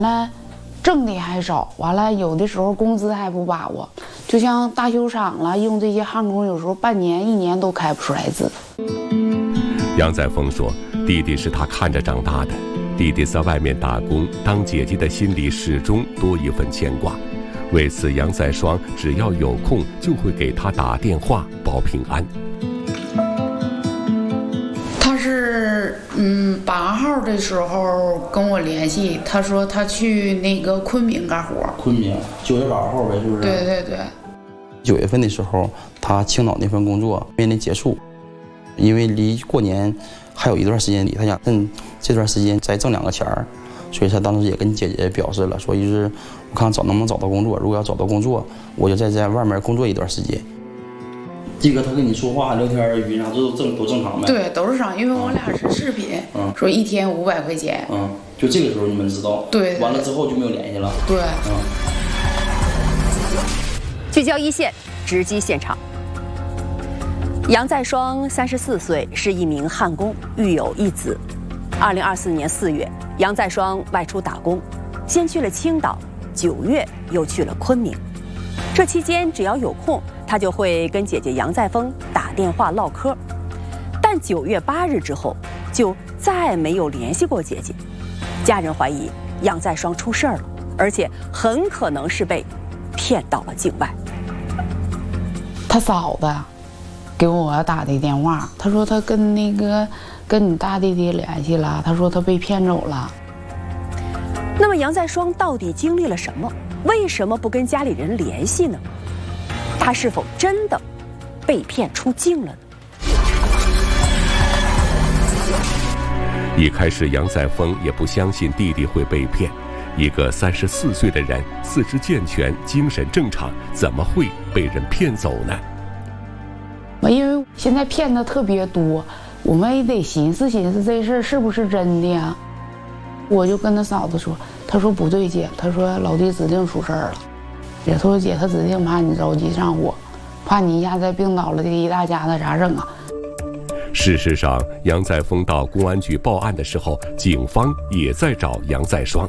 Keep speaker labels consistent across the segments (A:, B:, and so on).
A: 那挣的还少，完了有的时候工资还不把握，就像大修厂了，用这些焊工，有时候半年、一年都开不出来字。
B: 杨在峰说，弟弟是他看着长大的，弟弟在外面打工，当姐姐的心里始终多一份牵挂。为此，杨在双只要有空就会给他打电话报平安。
A: 他是8号的时候跟我联系，他说他去那个昆明干活。
C: 昆明9月8号呗，是不是？
A: 对对对。
C: 9月份的时候，他青岛那份工作面临结束，因为离过年还有一段时间，他想趁这段时间再挣2个钱儿，所以他当时也跟姐姐表示了，说就是我看能不能找到工作，如果要找到工作，我就在外面工作一段时间。这个他跟你说话聊天语音啥都正常呗？
A: 对，都是正常，因为我俩是视频，说1天500块钱。
C: 就这个时候你们知道？
A: 对。
C: 完了之后就没有联系了。
A: 对。
D: 聚焦一线，直击现场。杨在双34岁，是一名焊工，育有1子。2024年4月，杨在双外出打工，先去了青岛，9月又去了昆明。这期间只要有空，他就会跟姐姐杨在峰打电话唠嗑。但9月8日之后，就再没有联系过姐姐。家人怀疑杨在双出事儿了，而且很可能是被骗到了境外。
A: 他嫂子给我打的电话，他说他跟你大弟弟联系了，他说他被骗走了。
D: 那么杨在双到底经历了什么？为什么不跟家里人联系呢？他是否真的被骗出境了呢？
B: 一开始，杨在峰也不相信弟弟会被骗。一个34岁的人，四肢健全，精神正常，怎么会被人骗走呢？
A: 因为现在骗的特别多，我们也得寻思寻思这事儿是不是真的呀？我就跟他嫂子说，他说不对姐，他说老弟指定出事儿了。他说姐，他指定怕你着急上火，怕你一下子病倒了，这一大家子咋整啊？
B: 事实上，杨在峰到公安局报案的时候，警方也在找杨在双。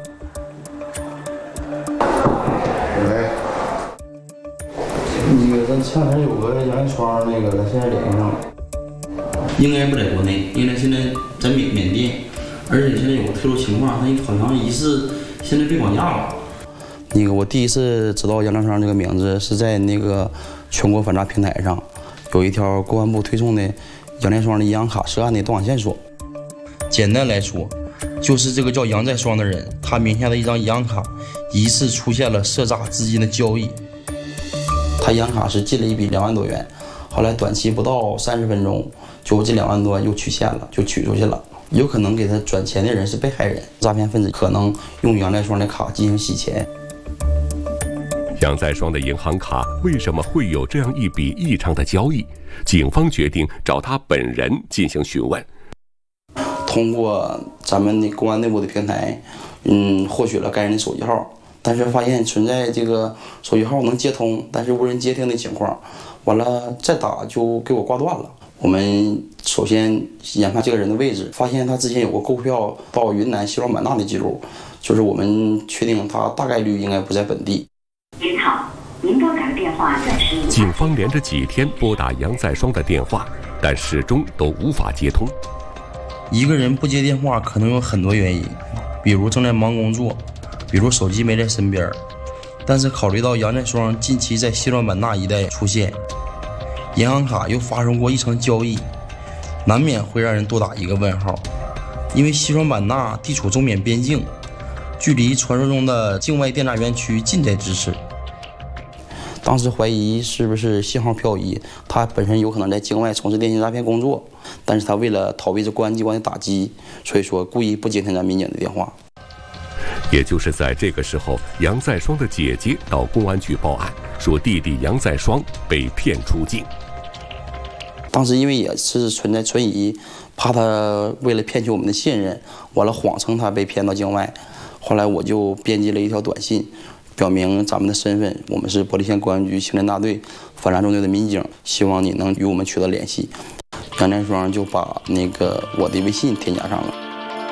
C: 那个咱前两天有个杨在双，咱现在联系上了。应该不在国内，应该现在在缅甸，而且现在有个特殊情况，他好像疑似现在被绑架了。我第一次知道杨在双这个名字是在全国反诈平台上，有一条公安部推送的杨在双的银行卡涉案的动案线索。简单来说，就是这个叫杨在双的人，他名下的一张银行卡疑似出现了涉诈资金的交易。他银行卡是进了一笔2万多元，后来短期不到30分钟，就这2万多又取现了，就取出去了。有可能给他转钱的人是被害人，诈骗分子可能用杨在双的卡进行洗钱。
B: 杨在双的银行卡为什么会有这样一笔异常的交易？警方决定找他本人进行询问。
C: 通过咱们公安内部的平台，获取了该人的手机号，但是发现存在这个手机号能接通，但是无人接听的情况，完了再打就给我挂断了。我们首先研判这个人的位置，发现他之前有过购票到云南西双版纳的记录，就是我们确定他大概率应该不在本地。
E: 您好，您拨打的电话暂时无法。
B: 警方连着几天拨打杨在双的电话，但始终都无法接通。
C: 一个人不接电话可能有很多原因，比如正在忙工作，比如手机没在身边。但是考虑到杨在双近期在西双版纳一带出现，银行卡又发生过一场交易，难免会让人多打一个问号。因为西双版纳地处中缅边境，距离传说中的境外电诈园区近在咫尺。当时怀疑是不是信号漂移，他本身有可能在境外从事电信诈骗工作，但是他为了逃避这公安机关的打击，所以说故意不接听咱民警的电话。
B: 也就是在这个时候，杨在双的姐姐到公安局报案，说弟弟杨在双被骗出境。
C: 当时因为也是存疑，怕他为了骗取我们的信任，完了谎称他被骗到境外。后来我就编辑了一条短信，表明咱们的身份，我们是伯利县公安局刑侦大队反诈中队的民警，希望你能与我们取得联系。杨在双就把我的微信添加上了。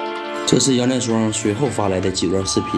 C: 这是杨在双随后发来的几段视频。